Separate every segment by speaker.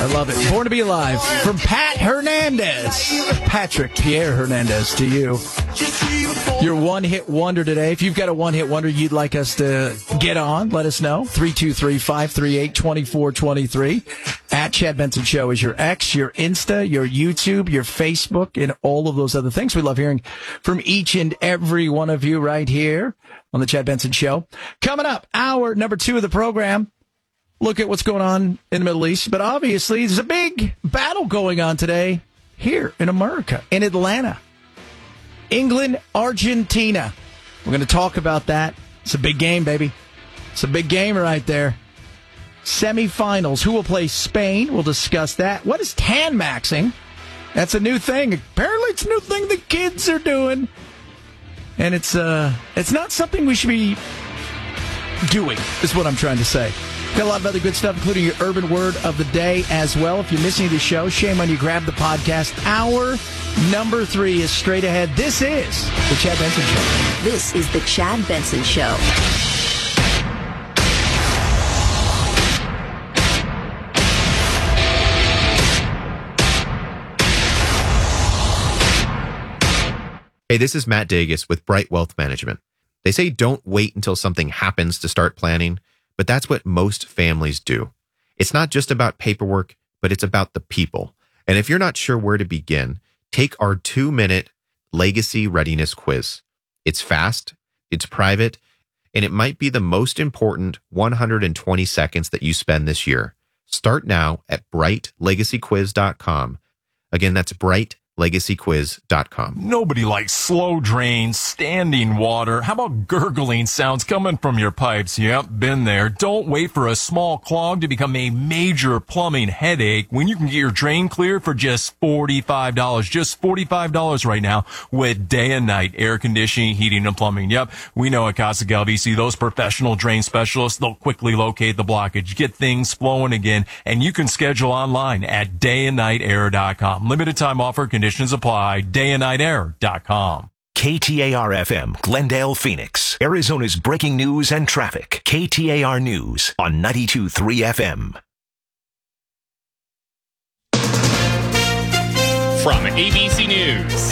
Speaker 1: love it. Born to be Alive from Pat Hernandez. Patrick Pierre Hernandez to you. Your one-hit wonder today. If you've got a one-hit wonder you'd like us to get on, let us know. 323-538-2423. At Chad Benson Show is your X, your Insta, your YouTube, your Facebook, and all of those other things. We love hearing from each and every one of you right here on the Chad Benson Show. Coming up, hour number 2 of the program. Look at what's going on in the Middle East. But obviously, there's a big battle going on today here in America, in Atlanta. England, Argentina. We're going to talk about that. It's a big game, baby. It's a big game right there. Semifinals. Who will play Spain? We'll discuss that. What is tan-maxing? That's a new thing. Apparently, it's a new thing the kids are doing. And it's not something we should be doing, is what I'm trying to say. Got a lot of other good stuff, including your urban word of the day as well. If you're missing the show, shame on you. Grab the podcast. Hour number 3 is straight ahead. This is the Chad Benson Show.
Speaker 2: This is the Chad Benson Show.
Speaker 3: Hey, this is Matt Dagus with Bright Wealth Management. They say don't wait until something happens to start planning, but that's what most families do. It's not just about paperwork, but it's about the people. And if you're not sure where to begin, take our 2-minute legacy readiness quiz. It's fast, it's private, and it might be the most important 120 seconds that you spend this year. Start now at brightlegacyquiz.com. Again, that's brightlegacyquiz.com.
Speaker 4: Nobody likes slow drains, standing water. How about gurgling sounds coming from your pipes? Yep, been there. Don't wait for a small clog to become a major plumbing headache when you can get your drain cleared for just $45. Just $45 right now with day and night air conditioning, heating, and plumbing. Yep, we know at Casa Galvisi, those professional drain specialists, they'll quickly locate the blockage, get things flowing again, and you can schedule online at dayandnightair.com. Limited time offer, conditions apply. Dayandnightair.com.
Speaker 5: KTAR-FM, Glendale, Phoenix, Arizona's breaking news and traffic. KTAR News on 92.3 FM.
Speaker 6: From ABC News,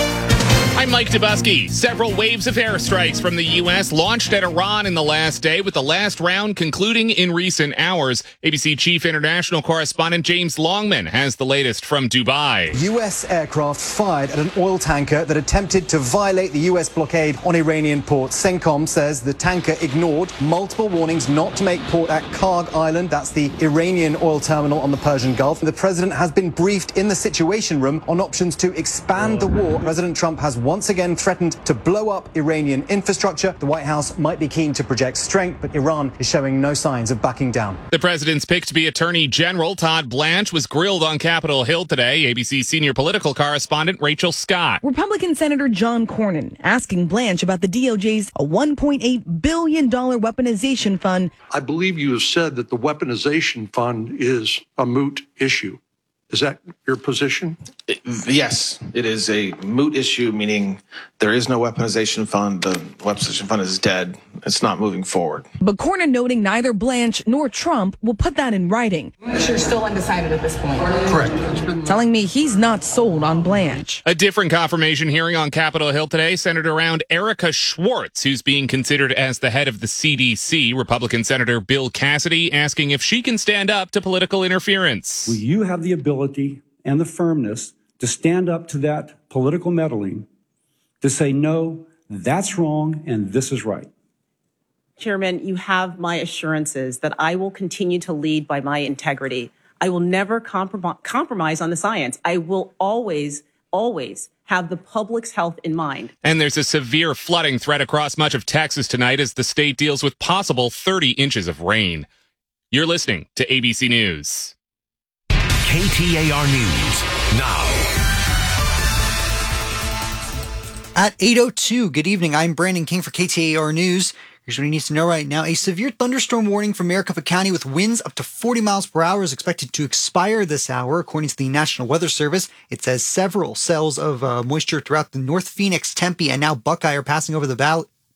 Speaker 6: I'm Mike Dubusky. Several waves of airstrikes from the U.S. launched at Iran in the last day, with the last round concluding in recent hours. ABC Chief International Correspondent James Longman has the latest from Dubai.
Speaker 7: U.S. aircraft fired at an oil tanker that attempted to violate the U.S. blockade on Iranian ports. CENTCOM says the tanker ignored multiple warnings not to make port at Karg Island. That's the Iranian oil terminal on the Persian Gulf. The president has been briefed in the Situation Room on options to expand the war. President Trump has once again threatened to blow up Iranian infrastructure. The White House might be keen to project strength, but Iran is showing no signs of backing down.
Speaker 6: The president's pick to be Attorney General, Todd Blanche, was grilled on Capitol Hill today. ABC senior political correspondent Rachel Scott.
Speaker 8: Republican Senator John Cornyn asking Blanche about the DOJ's $1.8 billion weaponization fund.
Speaker 9: I believe you have said that the weaponization fund is a moot issue. Is that your position?
Speaker 10: Yes, it is a moot issue, meaning there is no weaponization fund. The weaponization fund is dead. It's not moving forward.
Speaker 8: But Cornyn noting neither Blanche nor Trump will put that in writing.
Speaker 11: You're still undecided at this point.
Speaker 9: Correct.
Speaker 8: Telling me he's not sold on Blanche.
Speaker 6: A different confirmation hearing on Capitol Hill today centered around Erica Schwartz, who's being considered as the head of the CDC. Republican Senator Bill Cassidy asking if she can stand up to political interference.
Speaker 12: Will you have the ability and the firmness to stand up to that political meddling, to say, no, that's wrong and this is right?
Speaker 13: Chairman, you have my assurances that I will continue to lead by my integrity. I will never compromise on the science. I will always have the public's health in mind.
Speaker 6: And there's a severe flooding threat across much of Texas tonight as the state deals with possible 30 inches of rain. You're listening to ABC News.
Speaker 5: KTAR News now.
Speaker 14: At 8:02, good evening. I'm Brandon King for KTAR News. Here's what you need to know right now. A severe thunderstorm warning for Maricopa County with winds up to 40 miles per hour is expected to expire this hour, according to the National Weather Service. It says several cells of moisture throughout the North Phoenix, Tempe, and now Buckeye are passing over the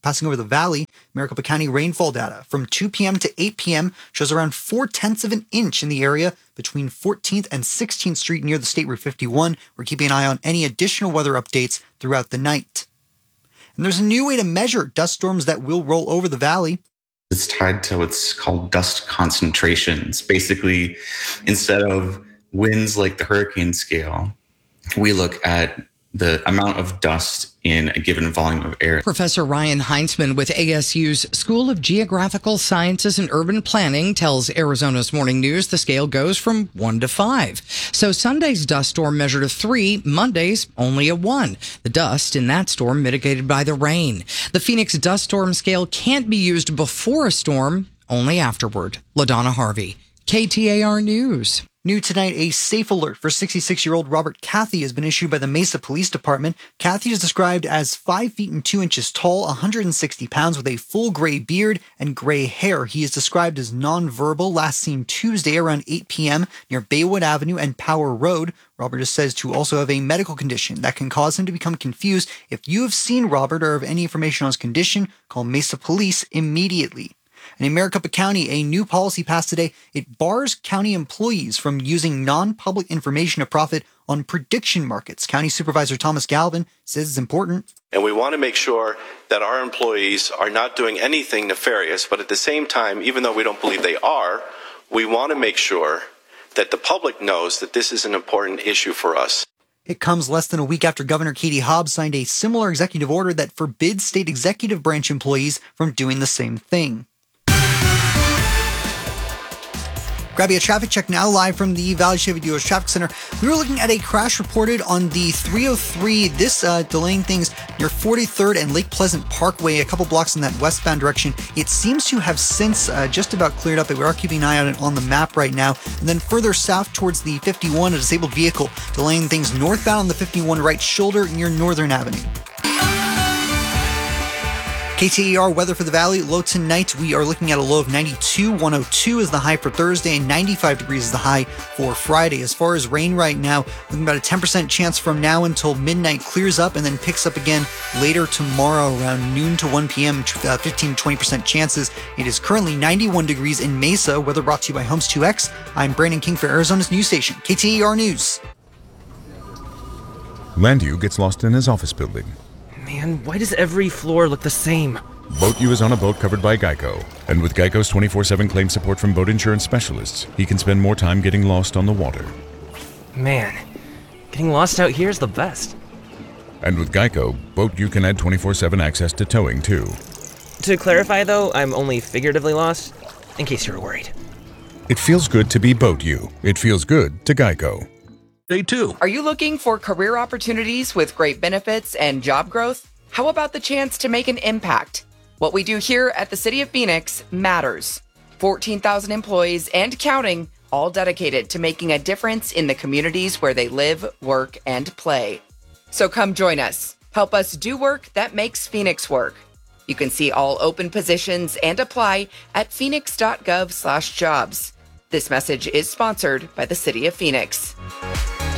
Speaker 14: passing over the valley. Maricopa County rainfall data from 2 p.m. to 8 p.m. shows around 0.4 of an inch in the area between 14th and 16th Street near the State Route 51. We're keeping an eye on any additional weather updates throughout the night. And there's a new way to measure dust storms that will roll over the valley.
Speaker 15: It's tied to what's called dust concentrations. Basically, instead of winds like the hurricane scale, we look at the amount of dust in a given volume of air.
Speaker 16: Professor Ryan Heinzman with ASU's School of Geographical Sciences and Urban Planning tells Arizona's Morning News the scale goes from 1 to 5. So Sunday's dust storm measured a 3, Monday's only a 1. The dust in that storm mitigated by the rain. The Phoenix dust storm scale can't be used before a storm, only afterward. LaDonna Harvey, KTAR News.
Speaker 14: New tonight, a safe alert for 66-year-old Robert Cathy has been issued by the Mesa Police Department. Cathy is described as 5 feet and 2 inches tall, 160 pounds, with a full gray beard and gray hair. He is described as nonverbal, last seen Tuesday around 8 p.m. near Baywood Avenue and Power Road. Robert is said to also have a medical condition that can cause him to become confused. If you have seen Robert or have any information on his condition, call Mesa Police immediately. And in Maricopa County, a new policy passed today. It bars county employees from using non-public information to profit on prediction markets. County Supervisor Thomas Galvin says it's important.
Speaker 17: And we want to make sure that our employees are not doing anything nefarious, but at the same time, even though we don't believe they are, we want to make sure that the public knows that this is an important issue for us.
Speaker 14: It comes less than a week after Governor Katie Hobbs signed a similar executive order that forbids state executive branch employees from doing the same thing. Grabbing a traffic check now live from the Valley Chevy Dealers Traffic Center. We were looking at a crash reported on the 303. This delaying things near 43rd and Lake Pleasant Parkway, a couple blocks in that westbound direction. It seems to have since just about cleared up, but we are keeping an eye on it on the map right now. And then further south towards the 51, a disabled vehicle delaying things northbound on the 51 right shoulder near Northern Avenue. KTAR weather for the valley. Low tonight, we are looking at a low of 92. 102 is the high for Thursday, and 95 degrees is the high for Friday. As far as rain right now, looking about a 10% chance from now until midnight, clears up and then picks up again later tomorrow around noon to 1 p.m. 15 to 20% chances. It is currently 91 degrees in Mesa. Weather brought to you by Homes 2X. I'm Brandon King for Arizona's news station, KTAR News.
Speaker 18: Landu gets lost in his office building.
Speaker 19: Man, why does every floor look the same?
Speaker 18: Boat U is on a boat covered by Geico. And with Geico's 24/7 claim support from boat insurance specialists, he can spend more time getting lost on the water.
Speaker 19: Man, getting lost out here is the best.
Speaker 18: And with Geico, Boat U can add 24/7 access to towing, too.
Speaker 19: To clarify, though, I'm only figuratively lost, in case you were worried.
Speaker 18: It feels good to be Boat U. It feels good to Geico.
Speaker 20: Day 2.
Speaker 21: Are you looking for career opportunities with great benefits and job growth? How about the chance to make an impact? What we do here at the City of Phoenix matters. 14,000 employees and counting, all dedicated to making a difference in the communities where they live, work, and play. So come join us. Help us do work that makes Phoenix work. You can see all open positions and apply at phoenix.gov/jobs. This message is sponsored by the City of Phoenix.